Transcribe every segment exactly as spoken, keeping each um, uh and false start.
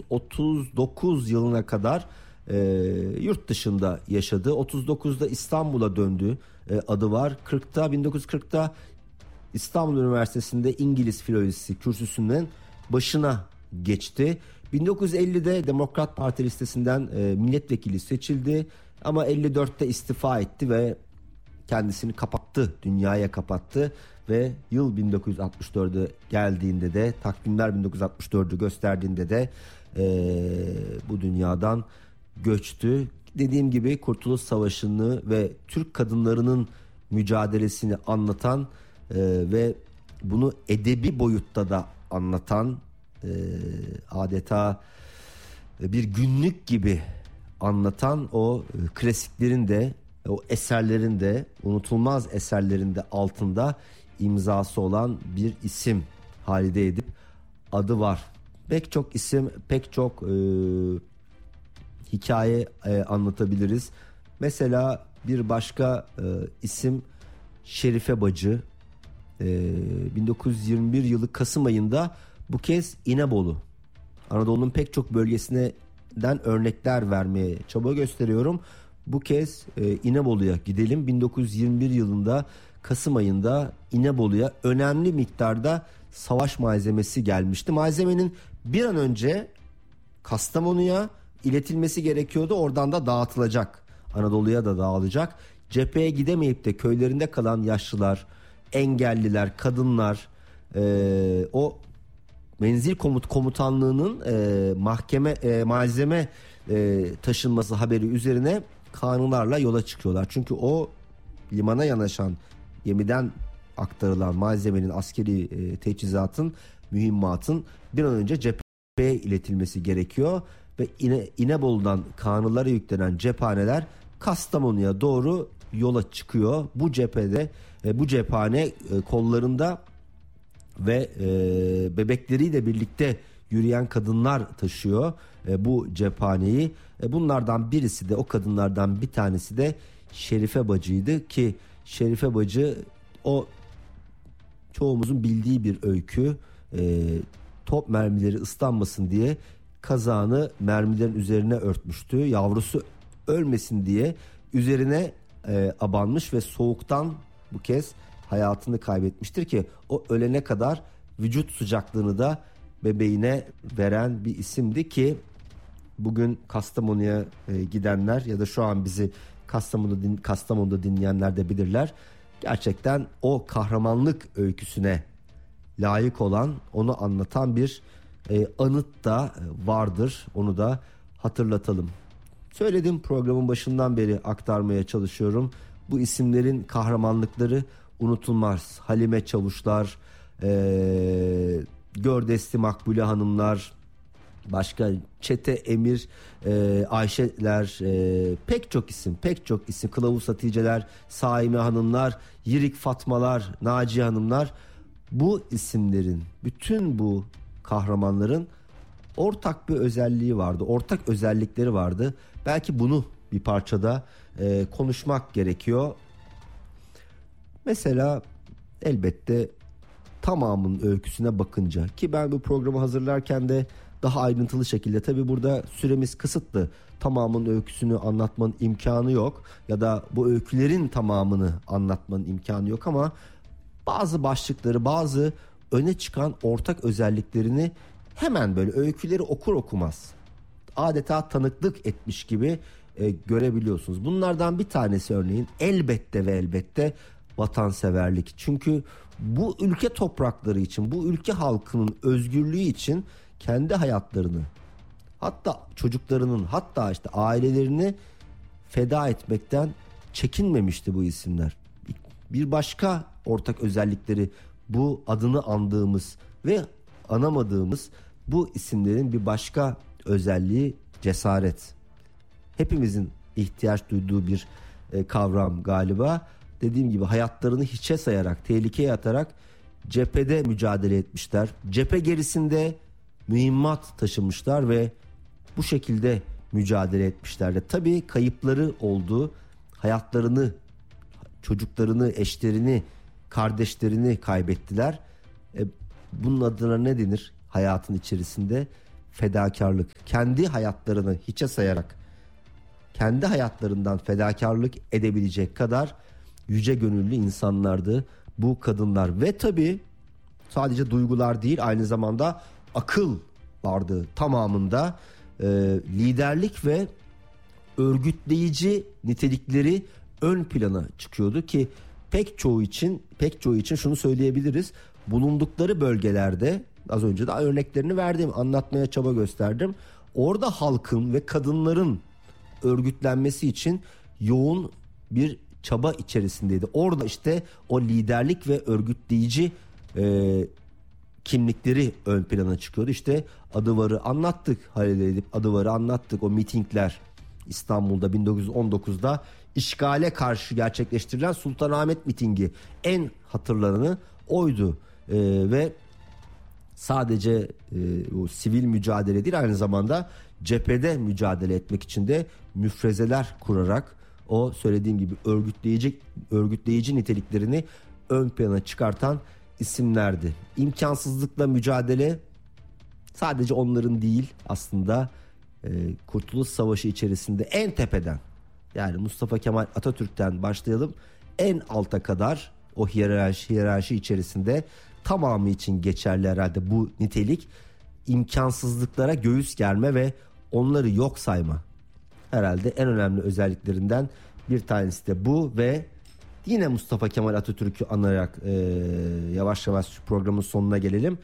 otuz dokuz yılına kadar e, yurt dışında yaşadı. otuz dokuzda İstanbul'a döndü. E, adı var. kırkta bin dokuz yüz kırkta İstanbul Üniversitesi'nde İngiliz filolojisi kürsüsünün başına geçti. bin dokuz yüz ellide Demokrat Parti listesinden e, milletvekili seçildi ama elli dörtte istifa etti ve kendisini kapattı, dünyaya kapattı ve yıl bin dokuz yüz altmış dörde geldiğinde de, takvimler bin dokuz yüz altmış dördü gösterdiğinde de e, bu dünyadan göçtü. Dediğim gibi Kurtuluş Savaşı'nı ve Türk kadınlarının mücadelesini anlatan e, ve bunu edebi boyutta da anlatan, e, adeta bir günlük gibi anlatan o klasiklerin de, o eserlerin de, unutulmaz eserlerin de altında imzası olan bir isim Halide Edip. Adı var. Pek çok isim, pek çok e, hikaye e, anlatabiliriz. Mesela bir başka e, isim Şerife Bacı. E, bin dokuz yüz yirmi bir yılı Kasım ayında bu kez İnebolu, Anadolu'nun pek çok bölgesinden örnekler vermeye çaba gösteriyorum. Bu kez e, İnebolu'ya gidelim. bin dokuz yüz yirmi bir yılında Kasım ayında İnebolu'ya önemli miktarda savaş malzemesi gelmişti. Malzemenin bir an önce Kastamonu'ya iletilmesi gerekiyordu. Oradan da dağıtılacak. Anadolu'ya da dağılacak. Cepheye gidemeyip de köylerinde kalan yaşlılar, engelliler, kadınlar, e, o menzil komut komutanlığının e, mahkeme e, malzeme e, taşınması haberi üzerine kanunlarla yola çıkıyorlar. Çünkü o limana yanaşan gemiden aktarılan malzemenin, askeri e, teçhizatın, mühimmatın bir an önce cepheye iletilmesi gerekiyor ve İne, İnebolu'dan kanunlara yüklenen cephaneler Kastamonu'ya doğru yola çıkıyor. Bu cephede e, bu cephane e, kollarında ve e, bebekleriyle birlikte yürüyen kadınlar taşıyor e, bu cephaneyi. E, bunlardan birisi de, o kadınlardan bir tanesi de Şerife Bacı'ydı ki Şerife Bacı o çoğumuzun bildiği bir öykü. E, top mermileri ıslanmasın diye kazağını mermilerin üzerine örtmüştü. Yavrusu ölmesin diye üzerine e, abanmış ve soğuktan bu kez hayatını kaybetmiştir ki o ölene kadar vücut sıcaklığını da bebeğine veren bir isimdi ki bugün Kastamonu'ya e, gidenler ya da şu an bizi Kastamonu'da, din, Kastamonu'da dinleyenler de bilirler. Gerçekten o kahramanlık öyküsüne layık olan, onu anlatan bir e, anıt da vardır. Onu da hatırlatalım. Söyledim, programın başından beri aktarmaya çalışıyorum. Bu isimlerin kahramanlıkları unutulmaz. Halime Çavuşlar, e, Gördesli Makbule Hanımlar, başka Çete Emir, e, Ayşeler, e, pek çok isim, pek çok isim, Kılavuz Haticeler, Saime Hanımlar, Yirik Fatmalar, Naciye Hanımlar, bu isimlerin, bütün bu kahramanların ortak bir özelliği vardı, ortak özellikleri vardı. Belki bunu bir parçada e, konuşmak gerekiyor. Mesela elbette tamamının öyküsüne bakınca, ki ben bu programı hazırlarken de daha ayrıntılı şekilde, tabi burada süremiz kısıtlı, tamamının öyküsünü anlatmanın imkanı yok ya da bu öykülerin tamamını anlatmanın imkanı yok ama bazı başlıkları, bazı öne çıkan ortak özelliklerini hemen böyle öyküleri okur okumaz adeta tanıklık etmiş gibi e, görebiliyorsunuz. Bunlardan bir tanesi örneğin elbette ve elbette vatanseverlik. Çünkü bu ülke toprakları için, bu ülke halkının özgürlüğü için kendi hayatlarını, hatta çocuklarının, hatta işte ailelerini feda etmekten çekinmemişti bu isimler. Bir başka ortak özellikleri, bu adını andığımız ve anamadığımız bu isimlerin bir başka özelliği cesaret. Hepimizin ihtiyaç duyduğu bir e, kavram galiba. Dediğim gibi hayatlarını hiçe sayarak, tehlikeye atarak cephede mücadele etmişler. Cephe gerisinde mühimmat taşımışlar ve bu şekilde mücadele etmişler. Tabii kayıpları oldu. Hayatlarını, çocuklarını, eşlerini, kardeşlerini kaybettiler. E, bunun adına ne denir hayatın içerisinde? fedakarlık, kendi hayatlarını hiçe sayarak kendi hayatlarından fedakarlık edebilecek kadar yüce gönüllü insanlardı bu kadınlar. Ve tabii sadece duygular değil, aynı zamanda akıl vardı tamamında. E, liderlik ve örgütleyici nitelikleri ön plana çıkıyordu ki pek çoğu için pek çoğu için şunu söyleyebiliriz. Bulundukları bölgelerde, az önce de örneklerini verdim, anlatmaya çaba gösterdim. Orada halkın ve kadınların örgütlenmesi için yoğun bir çaba içerisindeydi. Orada işte o liderlik ve örgütleyici e, kimlikleri ön plana çıkıyordu. İşte Adıvar'ı anlattık, Halil Edip Adıvar'ı anlattık. O mitingler İstanbul'da bin dokuz yüz on dokuzda işgale karşı gerçekleştirilen Sultanahmet mitingi en hatırlananı oydu. Ee, ve sadece e, o sivil mücadele değil, aynı zamanda cephede mücadele etmek için de müfrezeler kurarak o söylediğim gibi örgütleyici örgütleyici niteliklerini ön plana çıkartan isimlerdi. İmkansızlıkla mücadele sadece onların değil, aslında e, Kurtuluş Savaşı içerisinde en tepeden, yani Mustafa Kemal Atatürk'ten başlayalım, en alta kadar o hiyerarşi, hiyerarşi içerisinde tamamı için geçerli herhalde bu nitelik. İmkansızlıklara göğüs germe ve onları yok sayma herhalde en önemli özelliklerinden bir tanesi de bu. Ve yine Mustafa Kemal Atatürk'ü anarak e, yavaş yavaş programın sonuna gelelim.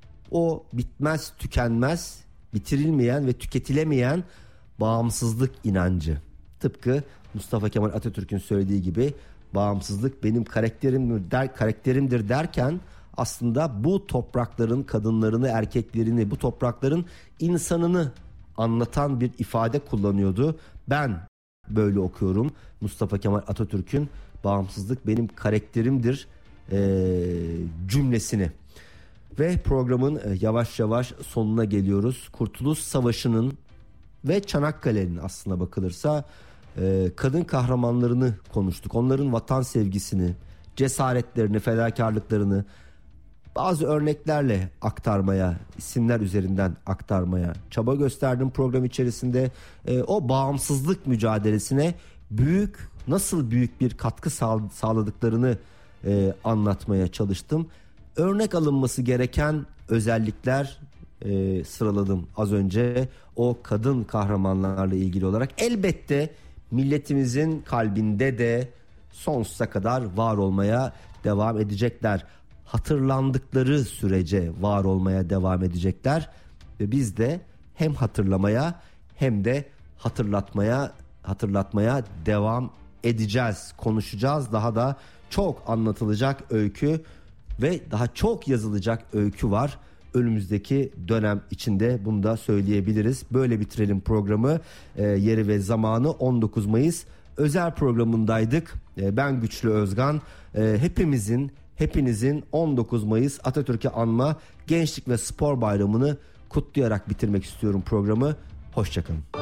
O bitmez, tükenmez, bitirilmeyen ve tüketilemeyen bağımsızlık inancı. Tıpkı Mustafa Kemal Atatürk'ün söylediği gibi, bağımsızlık benim karakterimdir, der, karakterimdir derken aslında bu toprakların kadınlarını, erkeklerini, bu toprakların insanını anlatan bir ifade kullanıyordu. Ben böyle okuyorum Mustafa Kemal Atatürk'ün bağımsızlık benim karakterimdir e, cümlesini. Ve programın yavaş yavaş sonuna geliyoruz. Kurtuluş Savaşı'nın ve Çanakkale'nin aslına bakılırsa e, kadın kahramanlarını konuştuk. Onların vatan sevgisini, cesaretlerini, fedakarlıklarını bazı örneklerle aktarmaya, isimler üzerinden aktarmaya çaba gösterdim program içerisinde. E, o bağımsızlık mücadelesine büyük, nasıl büyük bir katkı sağ, sağladıklarını e, anlatmaya çalıştım. Örnek alınması gereken özellikler e, sıraladım az önce o kadın kahramanlarla ilgili olarak. Elbette milletimizin kalbinde de sonsuza kadar var olmaya devam edecekler. Hatırlandıkları sürece var olmaya devam edecekler ve biz de hem hatırlamaya hem de hatırlatmaya hatırlatmaya devam edeceğiz, konuşacağız. Daha da çok anlatılacak öykü ve daha çok yazılacak öykü var önümüzdeki dönem içinde, bunu da söyleyebiliriz. Böyle bitirelim programı. E, yeri ve zamanı on dokuz Mayıs özel programındaydık. E, ben Güçlü Özgan. E, hepimizin Hepinizin on dokuz Mayıs Atatürk'ü anma Gençlik ve Spor Bayramı'nı kutlayarak bitirmek istiyorum programı. Hoşçakalın.